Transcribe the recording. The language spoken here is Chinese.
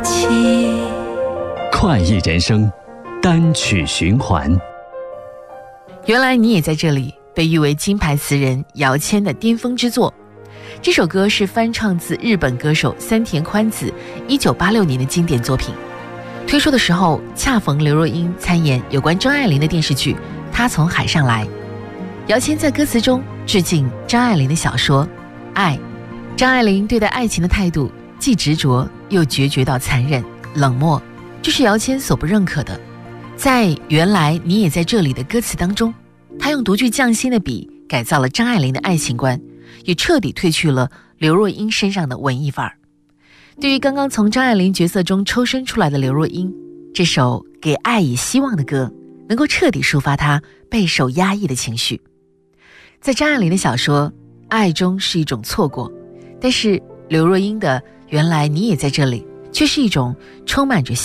起。 快意人生单曲循环。 原来你也在这里被誉为金牌词人姚谦的巅峰之作。这首歌是翻唱自日本歌手三田宽子1986年的经典作品。推出的时候恰逢刘若英参演有关张爱玲的电视剧《她从海上来》。姚谦在歌词中致敬张爱玲的小说《爱》。张爱玲对待爱情的态度既执着又决绝到残忍冷漠，这是姚谦所不认可的。在原来你也在这里的歌词当中，他用独具匠心的笔改造了张爱玲的爱情观，也彻底褪去了刘若英身上的文艺范儿。对于刚刚从张爱玲角色中抽身出来的刘若英，这首给爱以希望的歌能够彻底抒发她备受压抑的情绪。在张爱玲的小说《爱》中是一种错过，但是刘若英的原来你也在这里却是一种充满着